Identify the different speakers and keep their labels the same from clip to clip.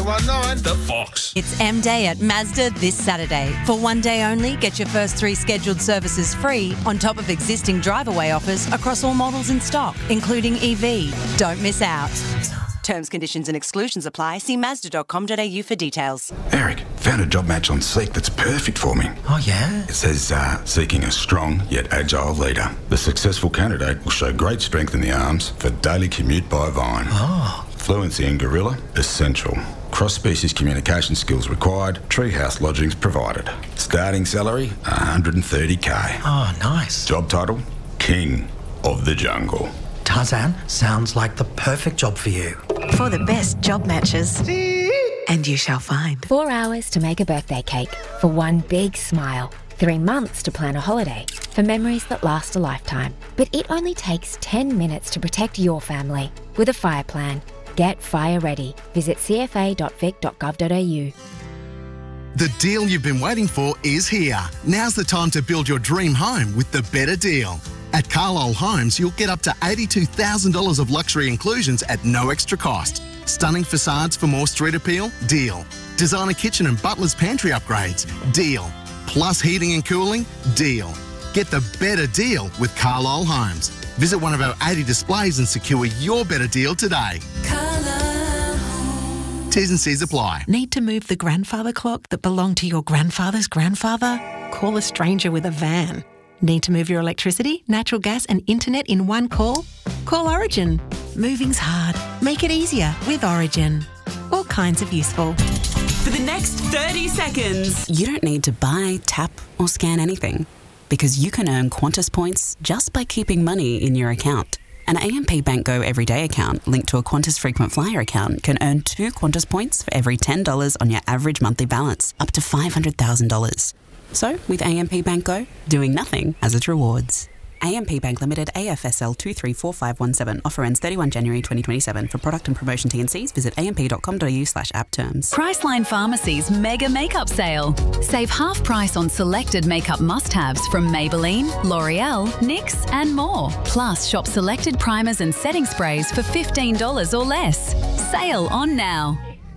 Speaker 1: 519. The Fox.
Speaker 2: It's M Day at Mazda this Saturday. For one day only, get your first 3 scheduled services free on top of existing drive-away offers across all models in stock, including EV. Don't miss out. Terms, conditions and exclusions apply. See Mazda.com.au for details.
Speaker 3: Eric, found a job match on Seek that's perfect for me.
Speaker 4: Oh, yeah?
Speaker 3: It says, seeking a strong yet agile leader. The successful candidate will show great strength in the arms for daily commute by Vine.
Speaker 4: Oh.
Speaker 3: Fluency in Gorilla, essential. Cross-species communication skills required. Treehouse lodgings provided. Starting salary, $130K.
Speaker 4: Oh, nice.
Speaker 3: Job title, King of the Jungle.
Speaker 4: Tarzan, sounds like the perfect job for you.
Speaker 5: For the best job matches. And you shall find.
Speaker 6: 4 hours to make a birthday cake for one big smile. 3 months to plan a holiday for memories that last a lifetime. But it only takes 10 minutes to protect your family with a fire plan. Get fire ready. Visit cfa.vic.gov.au.
Speaker 7: The deal you've been waiting for is here. Now's the time to build your dream home with the better deal. At Carlisle Homes, you'll get up to $82,000 of luxury inclusions at no extra cost. Stunning facades for more street appeal? Deal. Designer kitchen and butler's pantry upgrades? Deal. Plus heating and cooling? Deal. Get the better deal with Carlisle Homes. Visit one of our 80 displays and secure your better deal today. T's and C's apply.
Speaker 5: Need to move the grandfather clock that belonged to your grandfather's grandfather? Call a stranger with a van. Need to move your electricity, natural gas and internet in one call? Call Origin. Moving's hard. Make it easier with Origin. All kinds of useful.
Speaker 8: For the next 30 seconds, you don't need to buy, tap or scan anything because you can earn Qantas points just by keeping money in your account. An AMP Bank Go Everyday account linked to a Qantas Frequent Flyer account can earn 2 Qantas points for every $10 on your average monthly balance, up to $500,000. So, with AMP Bank Go, doing nothing has its rewards. AMP Bank Limited, AFSL 234517. Offer ends 31 January 2027. For product and promotion T&Cs, visit amp.com.au/app terms.
Speaker 9: Priceline Pharmacy's Mega Makeup Sale. Save half price on selected makeup must-haves from Maybelline, L'Oreal, NYX and more. Plus, shop selected primers and setting sprays for $15 or less. Sale on now.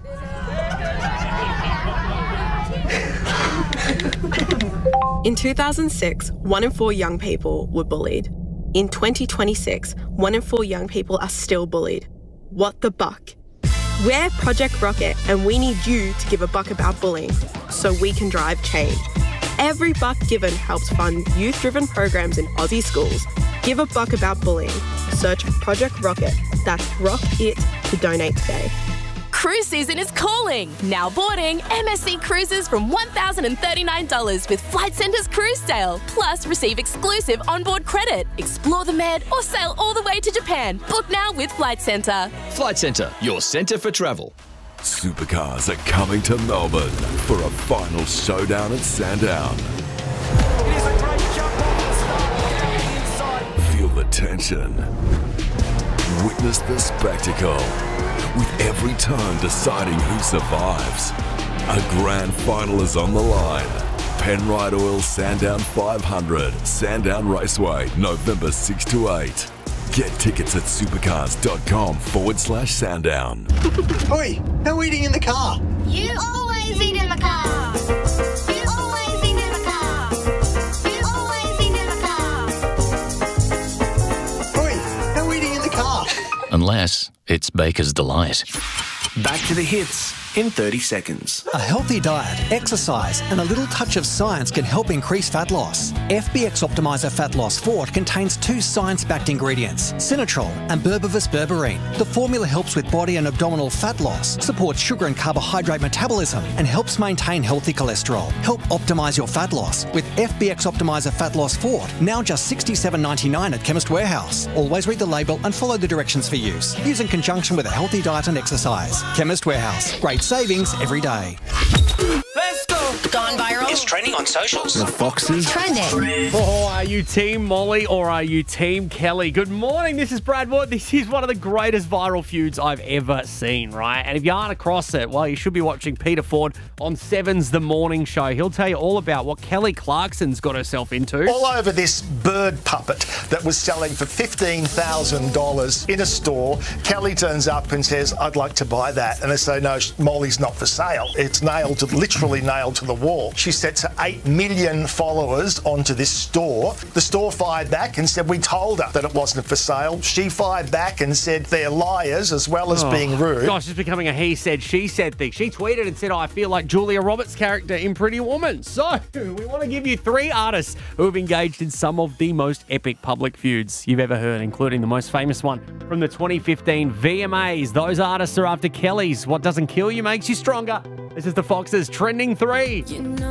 Speaker 10: In 2006, 1 in 4 young people were bullied. In 2026, 1 in 4 young people are still bullied. What the buck? We're Project Rocket and we need you to give a buck about bullying so we can drive change. Every buck given helps fund youth-driven programs in Aussie schools. Give a buck about bullying. Search Project Rocket. That's Rock It to donate today.
Speaker 11: Cruise season is calling. Now boarding MSC Cruises from $1,039 with Flight Centre's cruise sale. Plus, receive exclusive onboard credit. Explore the Med or sail all the way to Japan. Book now with Flight Centre.
Speaker 1: Flight Centre, your centre for travel.
Speaker 12: Supercars are coming to Melbourne for a final showdown at Sandown. Feel the tension. Witness the spectacle. With every turn deciding who survives. A grand final is on the line. Penrite Oil Sandown 500, Sandown Raceway, November 6 to 8. Get tickets at supercars.com/Sandown.
Speaker 13: Oi, no eating in the car.
Speaker 14: You always eat in the car. You always eat in the car. You always eat in the car.
Speaker 13: Oi, no eating in the car.
Speaker 1: Unless it's Baker's Delight.
Speaker 15: Back to the hits in 30 seconds.
Speaker 16: A healthy diet, exercise and a little touch of science can help increase fat loss. FBX Optimizer Fat Loss Forte contains 2 science-backed ingredients, Sinatrol and Berbivus berberine. The formula helps with body and abdominal fat loss, supports sugar and carbohydrate metabolism and helps maintain healthy cholesterol. Help optimise your fat loss with FBX Optimizer Fat Loss Forte, now just $67.99 at Chemist Warehouse. Always read the label and follow the directions for use. Use in conjunction with a healthy diet and exercise. Chemist Warehouse. Great savings every day.
Speaker 15: Let's go!
Speaker 17: Gone viral. It's trending on socials.
Speaker 15: The Foxes.
Speaker 17: Trending.
Speaker 18: Oh, are you Team Molly or are you Team Kelly? Good morning, this is Brad Wood. This is one of the greatest viral feuds I've ever seen, right? And if you aren't across it, well, you should be watching Peter Ford on Seven's The Morning Show. He'll tell you all about what Kelly Clarkson's got herself into.
Speaker 19: All over this bird puppet that was selling for $15,000 in a store. Kelly turns up and says, I'd like to buy that. And they say, no, Molly's not for sale. It's literally nailed to the wall. She sets her 8 million followers onto this store. The store fired back and said, we told her that it wasn't for sale. She fired back and said they're liars as well as being rude.
Speaker 18: Gosh, it's becoming a he said, she said thing. She tweeted and said, I feel like Julia Roberts' character in Pretty Woman. So we want to give you 3 artists who have engaged in some of the most epic public feuds you've ever heard, including the most famous one from the 2015 VMAs. Those artists are after Kelly's What Doesn't Kill You Makes You Stronger. This is the Foxes Trending 3.
Speaker 20: You know